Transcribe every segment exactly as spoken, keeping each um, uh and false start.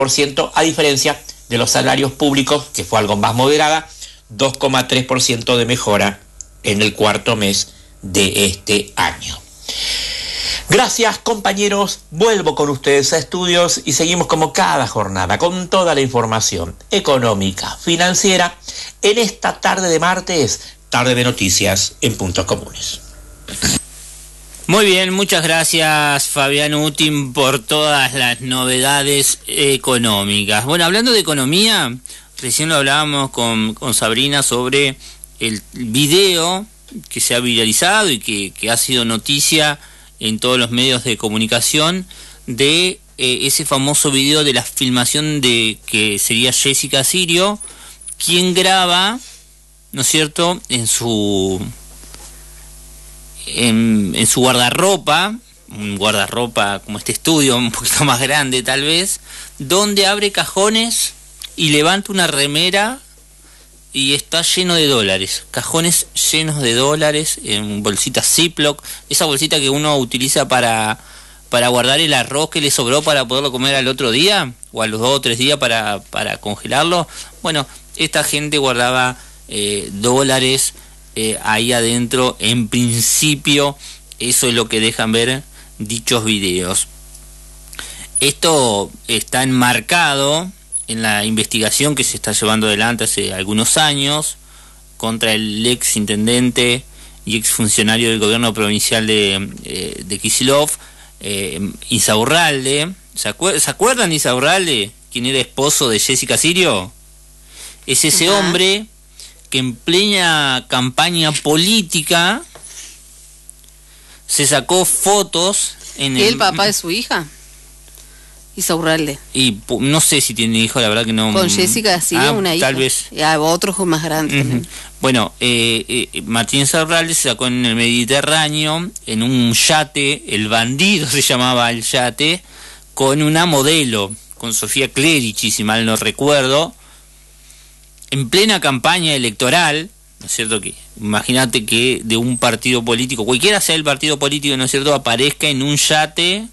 por ciento, a diferencia de los salarios públicos, que fue algo más moderada, dos coma tres por ciento de mejora en el cuarto mes de este año. Gracias, compañeros. Vuelvo con ustedes a estudios y seguimos como cada jornada con toda la información económica, financiera, en esta tarde de martes, tarde de noticias en Puntos Comunes. Muy bien, muchas gracias, Fabián Utin, por todas las novedades económicas. Bueno, hablando de economía, recién lo hablábamos con, con Sabrina sobre el video que se ha viralizado y que, que ha sido noticia en todos los medios de comunicación de eh, ese famoso video de la filmación de que sería Jessica Sirio, quien graba, ¿no es cierto?, en su en, en su guardarropa, un guardarropa como este estudio, un poquito más grande tal vez, donde abre cajones y levanta una remera y está lleno de dólares, cajones llenos de dólares en bolsitas Ziploc, esa bolsita que uno utiliza para, para guardar el arroz que le sobró para poderlo comer al otro día, o a los dos o tres días para, para congelarlo. Bueno, esta gente guardaba eh, dólares eh, ahí adentro, en principio. Eso es lo que dejan ver dichos videos. Esto está enmarcado en la investigación que se está llevando adelante hace algunos años contra el ex intendente y ex funcionario del gobierno provincial de, eh, de Kicillof, eh, Insaurralde. ¿Se, acuer- ¿Se acuerdan de Insaurralde? ¿Quién era esposo de Jessica Sirio? Es ese uh-huh. hombre que en plena campaña política se sacó fotos en ¿Y el, el papá de su hija? Insaurralde. Y no sé si tiene hijo, la verdad que no. Con Jessica Sirio, ah, una hija. Tal vez. Y a otros más grandes. Uh-huh. Bueno, eh, eh, Martín Insaurralde se sacó en el Mediterráneo, en un yate, el Bandido se llamaba el yate, con una modelo, con Sofía Clerici, si mal no recuerdo, en plena campaña electoral, ¿no es cierto? Que imagínate que de un partido político, cualquiera sea el partido político, ¿no es cierto?, aparezca en un yate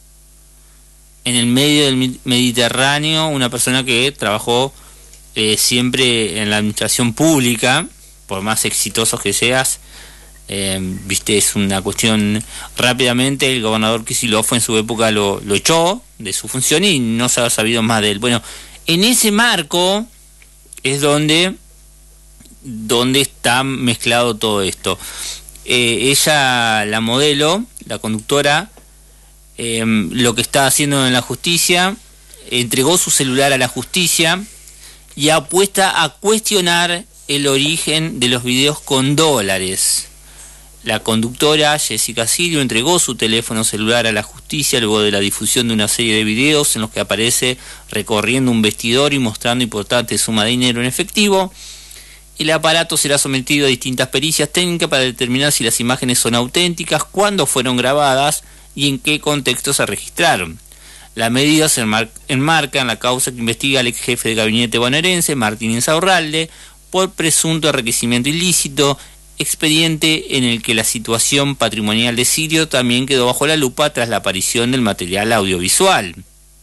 en el medio del Mediterráneo, una persona que trabajó eh, siempre en la administración pública, por más exitosos que seas, eh, viste, es una cuestión. Rápidamente el gobernador Kicillof en su época lo, lo echó de su función y no se ha sabido más de él. Bueno, en ese marco es donde, donde está mezclado todo esto. Eh, ella, la modelo, la conductora, Eh, lo que está haciendo en la justicia, entregó su celular a la justicia y apuesta a cuestionar el origen de los videos con dólares. La conductora Jessica Sirio entregó su teléfono celular a la justicia luego de la difusión de una serie de videos en los que aparece recorriendo un vestidor y mostrando importante suma de dinero en efectivo. El aparato será sometido a distintas pericias técnicas para determinar si las imágenes son auténticas, cuándo fueron grabadas y en qué contexto se registraron. La medida se enmar- enmarca en la causa que investiga al ex jefe de gabinete bonaerense, Martín Insaurralde, por presunto enriquecimiento ilícito, expediente en el que la situación patrimonial de Sirio también quedó bajo la lupa tras la aparición del material audiovisual.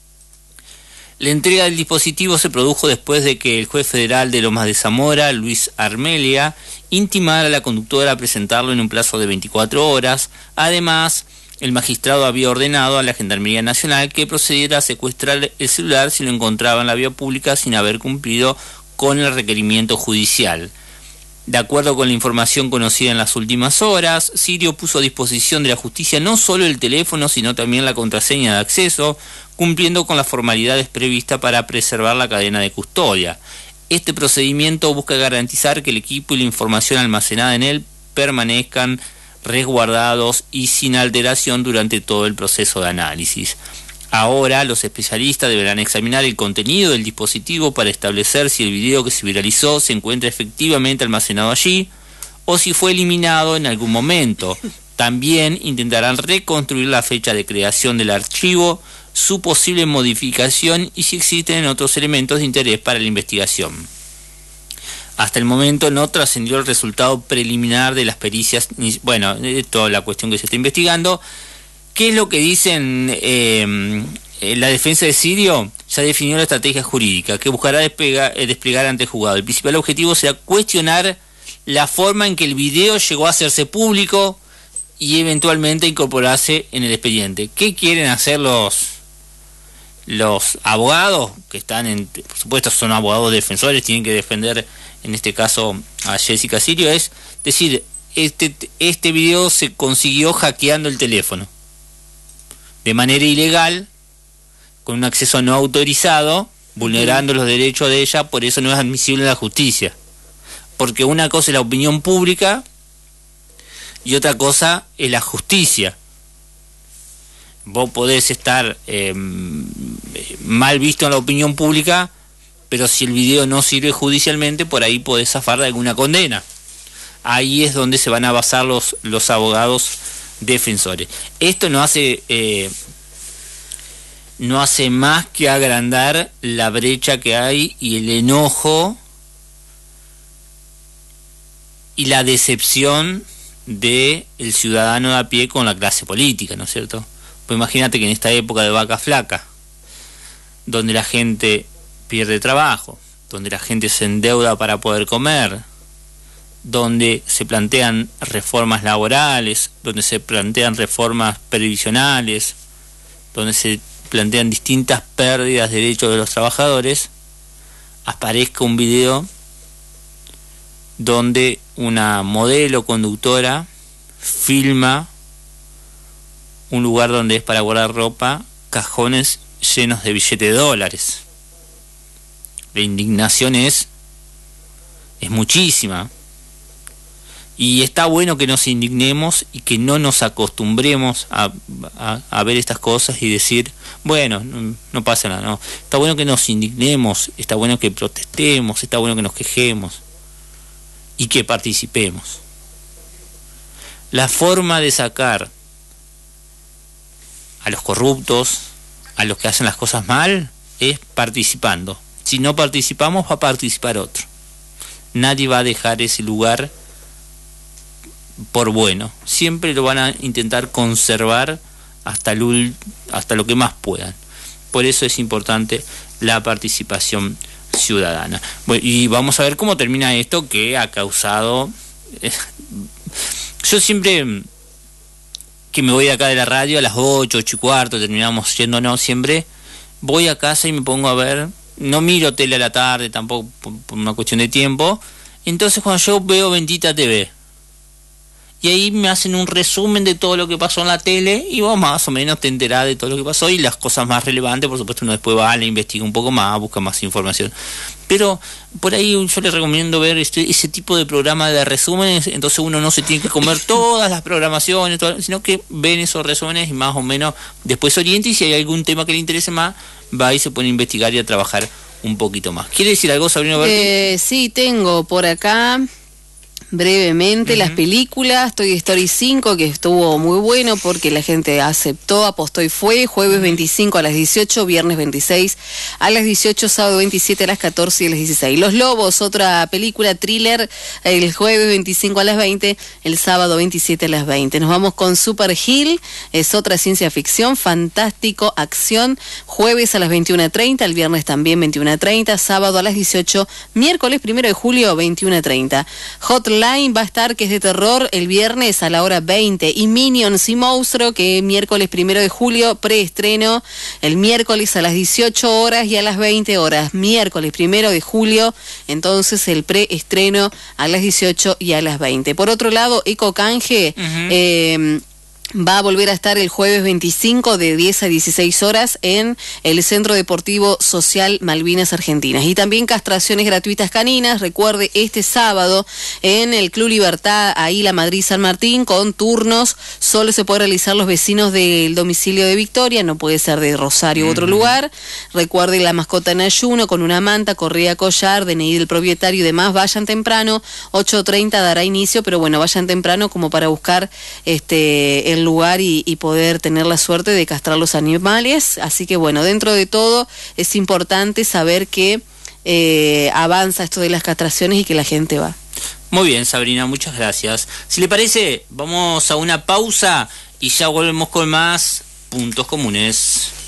La entrega del dispositivo se produjo después de que el juez federal de Lomas de Zamora, Luis Armelia, intimara a la conductora a presentarlo en un plazo de veinticuatro horas. Además, el magistrado había ordenado a la Gendarmería Nacional que procediera a secuestrar el celular si lo encontraba en la vía pública sin haber cumplido con el requerimiento judicial. De acuerdo con la información conocida en las últimas horas, Sirio puso a disposición de la justicia no solo el teléfono, sino también la contraseña de acceso, cumpliendo con las formalidades previstas para preservar la cadena de custodia. Este procedimiento busca garantizar que el equipo y la información almacenada en él permanezcan resguardados y sin alteración durante todo el proceso de análisis. Ahora los especialistas deberán examinar el contenido del dispositivo para establecer si el video que se viralizó se encuentra efectivamente almacenado allí o si fue eliminado en algún momento. También intentarán reconstruir la fecha de creación del archivo, su posible modificación y si existen otros elementos de interés para la investigación. Hasta el momento no trascendió el resultado preliminar de las pericias, ni, bueno, de toda la cuestión que se está investigando. ¿Qué es lo que dicen eh, eh, la defensa de Sirio ya definió la estrategia jurídica que buscará desplegar, eh, desplegar ante el juzgado. El principal objetivo será cuestionar la forma en que el video llegó a hacerse público y eventualmente incorporarse en el expediente. ¿Qué quieren hacer los, los abogados que están en, por supuesto son abogados defensores, tienen que defender en este caso a Jessica Sirio? Es decir, este, este video se consiguió hackeando el teléfono de manera ilegal, con un acceso no autorizado, vulnerando los derechos de ella, por eso no es admisible en la justicia. Porque una cosa es la opinión pública y otra cosa es la justicia. Vos podés estar eh, mal visto en la opinión pública, pero si el video no sirve judicialmente, por ahí podés zafar de alguna condena. Ahí es donde se van a basar los, los abogados defensores. Esto no hace eh, no hace más que agrandar la brecha que hay y el enojo y la decepción de el ciudadano de a pie con la clase política, ¿no es cierto? Pues imagínate que en esta época de vaca flaca, donde la gente pierde trabajo, donde la gente se endeuda para poder comer, donde se plantean reformas laborales, donde se plantean reformas previsionales, donde se plantean distintas pérdidas de derechos de los trabajadores, aparezca un video donde una modelo conductora filma un lugar donde es para guardar ropa, cajones llenos de billetes de dólares. La indignación es es muchísima. Y está bueno que nos indignemos y que no nos acostumbremos a, a, a ver estas cosas y decir, bueno, no, no pasa nada, no. Está bueno que nos indignemos, está bueno que protestemos, está bueno que nos quejemos y que participemos. La forma de sacar a los corruptos, a los que hacen las cosas mal, es participando. Si no participamos, va a participar otro. Nadie va a dejar ese lugar por bueno, siempre lo van a intentar conservar hasta, el, hasta lo que más puedan. Por eso es importante la participación ciudadana. Bueno, y vamos a ver cómo termina esto que ha causado... Eh, yo siempre que me voy de acá de la radio a las ocho, ocho y cuarto, terminamos yéndonos, siempre voy a casa y me pongo a ver, no miro tele a la tarde tampoco por, por una cuestión de tiempo, entonces cuando yo veo Bendita T V, y ahí me hacen un resumen de todo lo que pasó en la tele y vos más o menos te enterás de todo lo que pasó y las cosas más relevantes, por supuesto uno después va, le investiga un poco más, busca más información. Pero por ahí yo les recomiendo ver este, ese tipo de programa de resúmenes, entonces uno no se tiene que comer todas las programaciones, todas, sino que ven esos resúmenes y más o menos después se orienta y si hay algún tema que le interese más, va y se pone a investigar y a trabajar un poquito más. ¿Quiere decir algo, Sabrina Berti? Eh, sí, tengo por acá... brevemente, uh-huh. Las películas, Toy Story cinco, que estuvo muy bueno porque la gente aceptó, apostó y fue, jueves veinticinco a las dieciocho, viernes veintiséis a las dieciocho, sábado veintisiete a las catorce y a las dieciséis. Los Lobos, otra película thriller, el jueves veinticinco a las veinte, el sábado veintisiete a las veinte. Nos vamos con Super Hill, es otra ciencia ficción, fantástico, acción, jueves a las veintiuna treinta, el viernes también veintiuna treinta, sábado a las dieciocho, miércoles primero de julio veintiuna treinta. Hotline va a estar, que es de terror, el viernes a la hora veinte, y Minions y Monstruo, que miércoles primero de julio, preestreno, el miércoles a las dieciocho horas y a las veinte horas, miércoles primero de julio, entonces el preestreno a las dieciocho y a las veinte. Por otro lado, Eco Canje, uh-huh. eh, va a volver a estar el jueves veinticinco de diez a dieciséis horas en el Centro Deportivo Social Malvinas Argentinas. Y también castraciones gratuitas caninas, recuerde, este sábado en el Club Libertad, ahí la Madrid San Martín, con turnos, solo se puede realizar los vecinos del domicilio de Victoria, no puede ser de Rosario u otro uh-huh. lugar. Recuerde, la mascota en ayuno, con una manta, correa, collar, D N I del propietario y demás, vayan temprano, ocho treinta dará inicio, pero bueno, vayan temprano como para buscar este el lugar y, y poder tener la suerte de castrar los animales. Así que bueno, dentro de todo es importante saber que eh, avanza esto de las castraciones y que la gente va. Muy bien, Sabrina, muchas gracias. Si le parece, vamos a una pausa y ya volvemos con más puntos comunes.